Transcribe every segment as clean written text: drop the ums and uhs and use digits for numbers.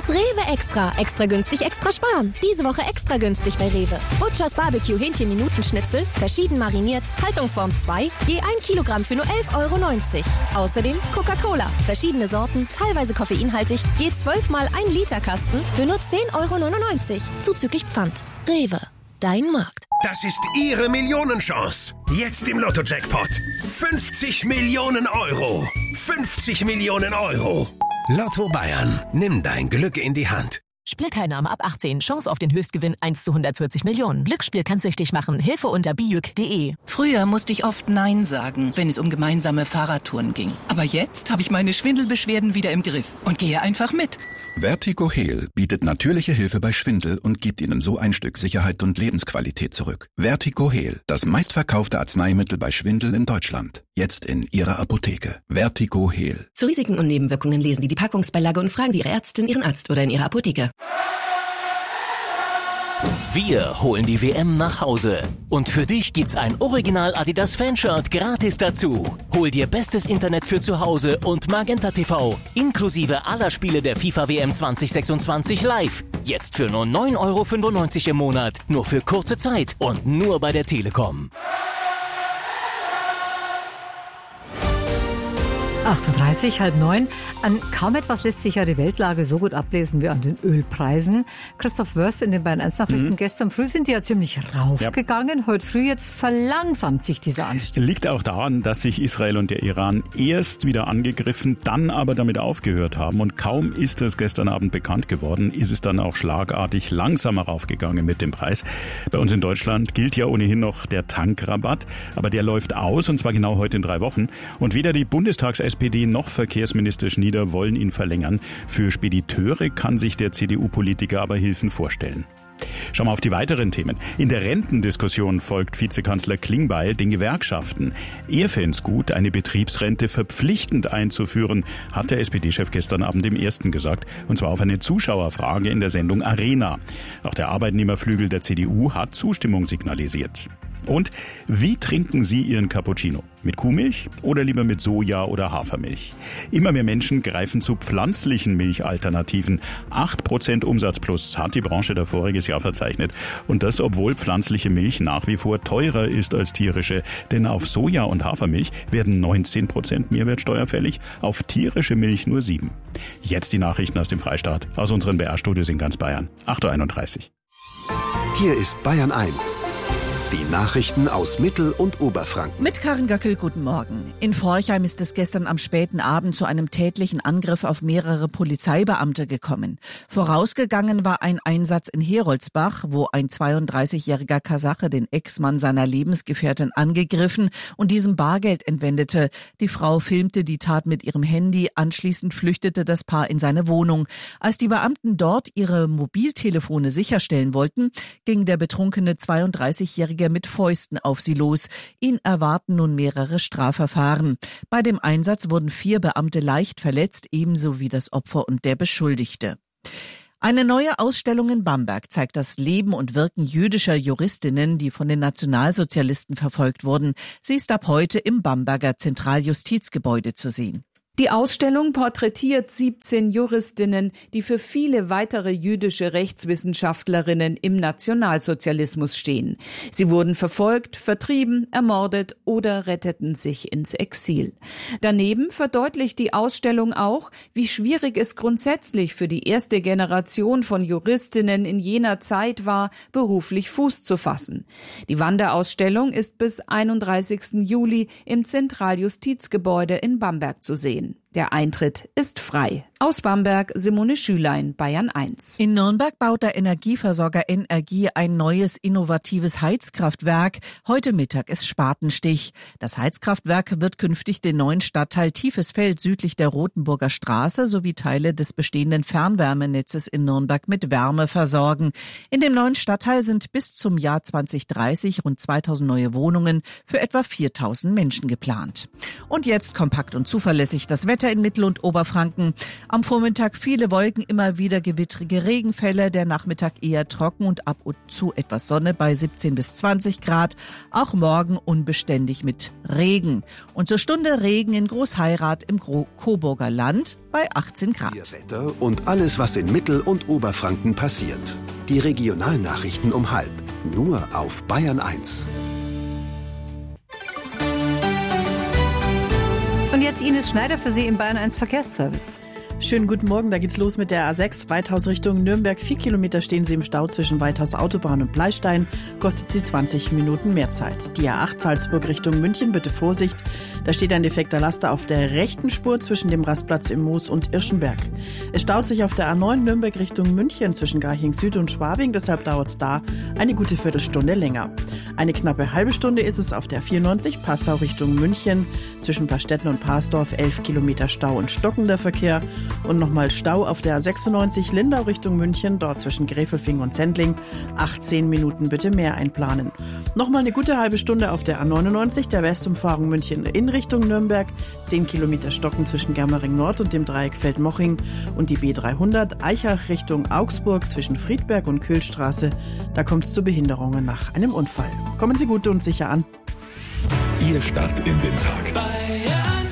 Das Rewe Extra. Extra günstig, extra sparen. Diese Woche extra günstig bei Rewe. Butchers Barbecue Hähnchen-Minutenschnitzel, verschieden mariniert, Haltungsform 2, je 1 Kilogramm für nur 11,90 €. Außerdem Coca-Cola, verschiedene Sorten, teilweise koffeinhaltig, je 12 mal 1 Liter Kasten für nur 10,99 €. Zuzüglich Pfand. Rewe. Dein Markt. Das ist Ihre Millionenchance. Jetzt im Lotto-Jackpot. 50 Millionen €. 50 Millionen €. Lotto Bayern. Nimm dein Glück in die Hand. Spielteilnahme ab 18. Chance auf den Höchstgewinn 1 zu 140 Millionen. Glücksspiel kann süchtig machen. Hilfe unter bijuk.de. Früher musste ich oft Nein sagen, wenn es um gemeinsame Fahrradtouren ging. Aber jetzt habe ich meine Schwindelbeschwerden wieder im Griff und gehe einfach mit. Vertigo Heal bietet natürliche Hilfe bei Schwindel und gibt Ihnen so ein Stück Sicherheit und Lebensqualität zurück. Vertigo Heal, das meistverkaufte Arzneimittel bei Schwindel in Deutschland. Jetzt in Ihrer Apotheke. Vertigo Heal. Zu Risiken und Nebenwirkungen lesen Sie die Packungsbeilage und fragen Sie Ihre Ärztin, Ihren Arzt oder in Ihrer Apotheke. Wir holen die WM nach Hause. Und für dich gibt's ein Original Adidas Fanshirt gratis dazu. Hol dir bestes Internet für zu Hause und Magenta TV. Inklusive aller Spiele der FIFA WM 2026 live. Jetzt für nur 9,95 € im Monat. Nur für kurze Zeit und nur bei der Telekom. 8:30 Uhr, 8:30. An kaum etwas lässt sich ja die Weltlage so gut ablesen wie an den Ölpreisen. Christoph Wörth in den Bayern 1 Nachrichten. Gestern früh sind die ja ziemlich raufgegangen. Ja. Heute früh jetzt verlangsamt sich dieser Anstieg. Liegt auch daran, dass sich Israel und der Iran erst wieder angegriffen, dann aber damit aufgehört haben. Und kaum ist es gestern Abend bekannt geworden, ist es dann auch schlagartig langsamer raufgegangen mit dem Preis. Bei uns in Deutschland gilt ja ohnehin noch der Tankrabatt. Aber der läuft aus, und zwar genau heute in 3 Wochen. Und weder die SPD noch Verkehrsminister Schnieder wollen ihn verlängern. Für Spediteure kann sich der CDU-Politiker aber Hilfen vorstellen. Schauen wir auf die weiteren Themen. In der Rentendiskussion folgt Vizekanzler Klingbeil den Gewerkschaften. Er fände es gut, eine Betriebsrente verpflichtend einzuführen, hat der SPD-Chef gestern Abend im Ersten gesagt. Und zwar auf eine Zuschauerfrage in der Sendung Arena. Auch der Arbeitnehmerflügel der CDU hat Zustimmung signalisiert. Und wie trinken Sie Ihren Cappuccino? Mit Kuhmilch oder lieber mit Soja- oder Hafermilch? Immer mehr Menschen greifen zu pflanzlichen Milchalternativen. 8% Umsatzplus hat die Branche da voriges Jahr verzeichnet. Und das, obwohl pflanzliche Milch nach wie vor teurer ist als tierische. Denn auf Soja- und Hafermilch werden 19% Mehrwertsteuer fällig, auf tierische Milch nur 7%. Jetzt die Nachrichten aus dem Freistaat, aus unseren BR-Studios in ganz Bayern. 8:31 Uhr. Hier ist Bayern 1. Die Nachrichten aus Mittel- und Oberfranken. Mit Karin Göckel, guten Morgen. In Forchheim ist es gestern am späten Abend zu einem tätlichen Angriff auf mehrere Polizeibeamte gekommen. Vorausgegangen war ein Einsatz in Heroldsbach, wo ein 32-jähriger Kasache den Ex-Mann seiner Lebensgefährtin angegriffen und diesem Bargeld entwendete. Die Frau filmte die Tat mit ihrem Handy, anschließend flüchtete das Paar in seine Wohnung. Als die Beamten dort ihre Mobiltelefone sicherstellen wollten, ging der betrunkene 32-jährige mit Fäusten auf sie los. Ihn erwarten nun mehrere Strafverfahren. Bei dem Einsatz wurden 4 Beamte leicht verletzt, ebenso wie das Opfer und der Beschuldigte. Eine neue Ausstellung in Bamberg zeigt das Leben und Wirken jüdischer Juristinnen, die von den Nationalsozialisten verfolgt wurden. Sie ist ab heute im Bamberger Zentraljustizgebäude zu sehen. Die Ausstellung porträtiert 17 Juristinnen, die für viele weitere jüdische Rechtswissenschaftlerinnen im Nationalsozialismus stehen. Sie wurden verfolgt, vertrieben, ermordet oder retteten sich ins Exil. Daneben verdeutlicht die Ausstellung auch, wie schwierig es grundsätzlich für die erste Generation von Juristinnen in jener Zeit war, beruflich Fuß zu fassen. Die Wanderausstellung ist bis 31. Juli im Zentraljustizgebäude in Bamberg zu sehen. Der Eintritt ist frei. Aus Bamberg, Simone Schülein, Bayern 1. In Nürnberg baut der Energieversorger Energie ein neues, innovatives Heizkraftwerk. Heute Mittag ist Spatenstich. Das Heizkraftwerk wird künftig den neuen Stadtteil Tiefes Feld südlich der Rotenburger Straße sowie Teile des bestehenden Fernwärmenetzes in Nürnberg mit Wärme versorgen. In dem neuen Stadtteil sind bis zum Jahr 2030 rund 2000 neue Wohnungen für etwa 4000 Menschen geplant. Und jetzt kompakt und zuverlässig das Wetter Wetter in Mittel- und Oberfranken. Am Vormittag viele Wolken, immer wieder gewittrige Regenfälle. Der Nachmittag eher trocken und ab und zu etwas Sonne bei 17 bis 20 Grad. Auch morgen unbeständig mit Regen. Und zur Stunde Regen in Großheirath im Coburger Land bei 18 Grad. Ihr Wetter und alles, was in Mittel- und Oberfranken passiert. Die Regionalnachrichten um 12:30. Nur auf Bayern 1. Und jetzt Ines Schneider für Sie im Bayern 1 Verkehrsservice. Schönen guten Morgen, da geht's los mit der A6 Weithaus Richtung Nürnberg. 4 Kilometer stehen Sie im Stau zwischen Weithaus Autobahn und Bleistein. Kostet Sie 20 Minuten mehr Zeit. Die A8 Salzburg Richtung München, bitte Vorsicht. Da steht ein defekter Laster auf der rechten Spur zwischen dem Rastplatz im Moos und Irschenberg. Es staut sich auf der A9 Nürnberg Richtung München zwischen Garching Süd und Schwabing. Deshalb dauert's da eine gute Viertelstunde länger. Eine knappe halbe Stunde ist es auf der 94 Passau Richtung München. Zwischen Pastetten und Parsdorf 11 Kilometer Stau und stockender Verkehr. Und nochmal Stau auf der 96 Lindau Richtung München, dort zwischen Gräfelfing und Sendling. 18 Minuten bitte mehr einplanen. Nochmal eine gute halbe Stunde auf der A99, der Westumfahrung München in Richtung Nürnberg. 10 Kilometer Stocken zwischen Germering Nord und dem Dreieck Feldmoching. Und die B300 Eichach Richtung Augsburg zwischen Friedberg und Kühlstraße. Da kommt es zu Behinderungen nach einem Unfall. Kommen Sie gut und sicher an. Ihr Start in den Tag. Bayern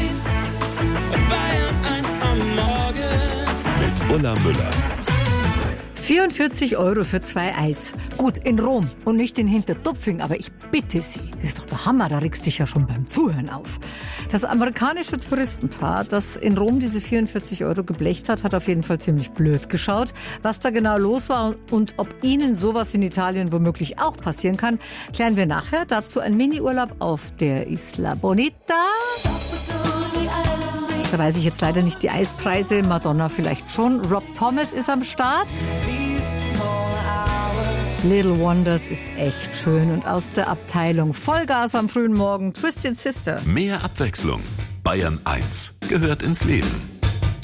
1 am Morgen. Mit Ulla Müller. 44 € für 2 Eis. Gut, in Rom und nicht in Hintertupfing, aber ich bitte Sie, das ist doch der Hammer, da regst dich ja schon beim Zuhören auf. Das amerikanische Touristenpaar, das in Rom diese 44 € geblecht hat, hat auf jeden Fall ziemlich blöd geschaut. Was da genau los war und ob Ihnen sowas in Italien womöglich auch passieren kann, klären wir nachher. Dazu ein Mini-Urlaub auf der Isla Bonita. Da weiß ich jetzt leider nicht die Eispreise, Madonna vielleicht schon. Rob Thomas ist am Start. Little Wonders ist echt schön. Und aus der Abteilung Vollgas am frühen Morgen, Twisted Sister. Mehr Abwechslung. Bayern 1 gehört ins Leben.